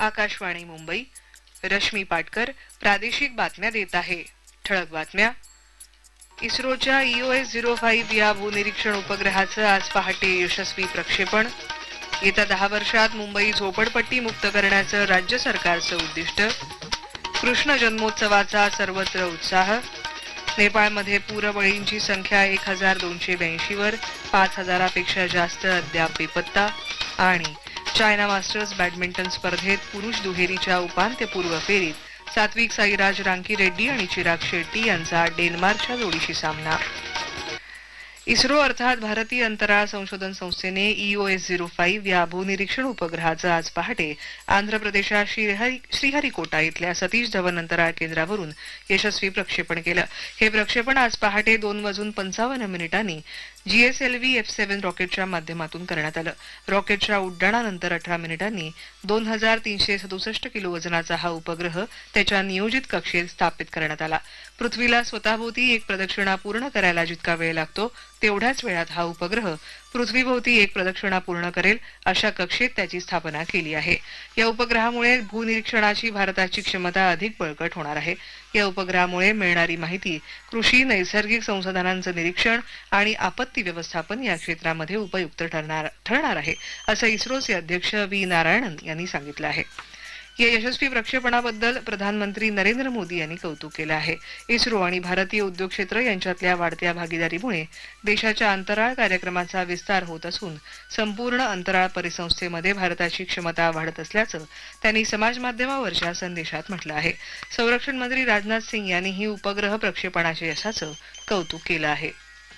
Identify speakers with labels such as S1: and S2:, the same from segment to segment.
S1: आकाशवाणी मुंबई. रश्मी पाटकर प्रादेशिक बातम्या देत आहे. ठळक बातम्या. इस्रोच्या EOS-05 या भूनिरीक्षण उपग्रहाचं आज पहाटे यशस्वी प्रक्षेपण. येत्या 10 वर्षात मुंबई झोपडपट्टी मुक्त करण्याचं राज्य सरकारचं उद्दिष्ट. कृष्ण जन्मोत्सवाचा सर्वत्र उत्साह. नेपाळमध्ये पूरबळींची संख्या 1282 वर, 5000पेक्षा जास्त अद्याप बेपत्ता. आणि चायना मास्टर्स बॅडमिंटन स्पर्धेत पुरुष दुहेरीच्या उपांत्यपूर्व फेरीत सात्विक साईराज रांकीरेड्डी आणि चिराग शेट्टी यांचा डेन्मार्कच्या जोडीशी सामना. इस्रो अर्थात भारतीय अंतराळ संशोधन संस्थेने EOS-05 या भूनिरीक्षण उपग्रहाचं आज पहाटे आंध्र प्रदेशात श्रीहरिकोटा इथल्या सतीश धवन अंतराळ केंद्रावरून यशस्वी प्रक्षेपण केलं. हे प्रक्षेपण आज पहाटे 2:55 GSLV F7 रॉकेटच्या माध्यमातून करण्यात आलं. रॉकेटच्या उड्डाणानंतर 18 मिनिटांनी 2367 किलो वजनाचा हा उपग्रह त्याच्या नियोजित कक्षेत स्थापित करण्यात आला. पृथ्वीला स्वतःभोवती एक प्रदक्षिणा पूर्ण करायला जितका वेळ लागतो तेवढ्याच वेळात हा उपग्रह पृथ्वीभोवती एक प्रदक्षिणा पूर्ण करेल अशा कक्षेत त्याची स्थापना केली आहे. या उपग्रहामुळे भूनिरीक्षणाची भारताची क्षमता अधिक बळकट होणार आहे. या उपग्रहामुळे मिळणारी माहिती कृषी, नैसर्गिक संसाधनांचं निरीक्षण आणि आपत्ती व्यवस्थापन या क्षेत्रामध्ये उपयुक्त ठरणार आहे, असं इस्रोचे अध्यक्ष V. नारायणन यांनी सांगितलं आहे. या यशस्वी प्रक्षेपणाबद्दल प्रधानमंत्री नरेंद्र मोदी यांनी कौतुक केलं आहे. इस्रो आणि भारतीय उद्योग क्षेत्र यांच्यातल्या वाढत्या भागीदारीमुळे देशाच्या अंतराळ कार्यक्रमाचा विस्तार होत असून संपूर्ण अंतराळ परिसंस्थेमध्ये भारताची क्षमता वाढत असल्याचं त्यांनी समाज माध्यमावरच्या संदेशात म्हटलं आहे. संरक्षण मंत्री राजनाथ सिंग यांनीही उपग्रह प्रक्षेपणाच्या यशाचं कौतुक केलं आहे.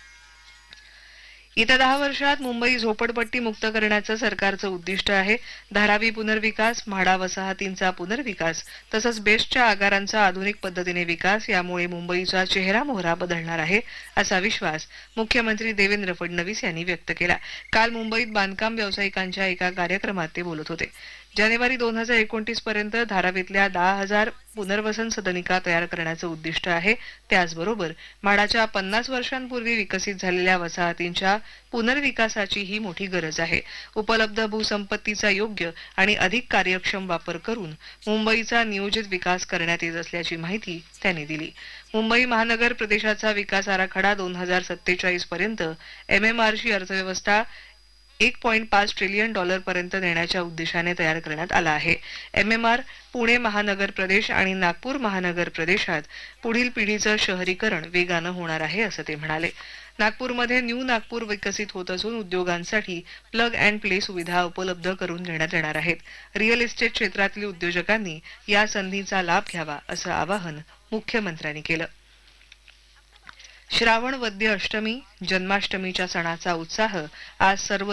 S1: येत्या 10 वर्षात मुंबई झोपडपट्टी मुक्त करण्याचं सरकारचं उद्दिष्ट आहे. धारावी पुनर्विकास, म्हाडा वसाहतींचा पुनर्विकास तसंच बेस्टच्या आगारांचा आधुनिक पद्धतीने विकास यामुळे मुंबईचा चेहरामोहरा बदलणार आहे, असा विश्वास मुख्यमंत्री देवेंद्र फडणवीस यांनी व्यक्त केला. काल मुंबईत बांधकाम व्यावसायिकांच्या एका कार्यक्रमात ते बोलत होते. जानेवारी 2029 पर्यंत धारावीतल्या 10,000 पुनर्वसन सदनिका तयार करण्याचं उद्दिष्ट आहे. त्याचबरोबर म्हाडाच्या 50 वर्षांपूर्वी विकसित झालेल्या वसाहतींच्या पुनर्विकासाची ही मोठी गरज आहे. उपलब्ध भूसंपत्तीचा योग्य आणि अधिक कार्यक्षम वापर करून मुंबईचा नियोजित विकास करण्यात येत असल्याची माहिती त्यांनी दिली. मुंबई महानगर प्रदेशाचा विकास आराखडा 2047 पर्यंत MMRची अर्थव्यवस्था $1.5 ट्रिलियन पर्यंत नेण्याच्या उद्देशाने तयार करण्यात आला आहे. MMR पुणे महानगर प्रदेश आणि नागपूर महानगर प्रदेशात पुढील पिढीचं शहरीकरण वेगानं होणार आहे, असं ते म्हणाले. नागपूरमध्ये न्यू नागपूर विकसित होत असून उद्योगांसाठी प्लग अँड प्ले सुविधा उपलब्ध करून देण्यात येणार आहेत. रिअल इस्टेट क्षेत्रातील उद्योजकांनी या संधीचा लाभ घ्यावा, असं आवाहन मुख्यमंत्र्यांनी केलं. श्रावण वद्य अष्टमी, जन्माष्टमीच्या सणाचा उत्साह आज सर्व